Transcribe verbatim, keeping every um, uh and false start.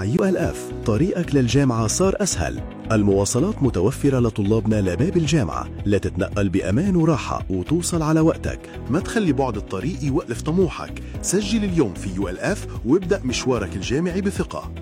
مع يو إل إف طريقك للجامعة صار أسهل. المواصلات متوفرة لطلابنا لباب الجامعة لتتنقل بأمان وراحة وتوصل على وقتك. ما تخلي بعد الطريق يوقف طموحك. سجل اليوم في يو إل إف وابدأ مشوارك الجامعي بثقة.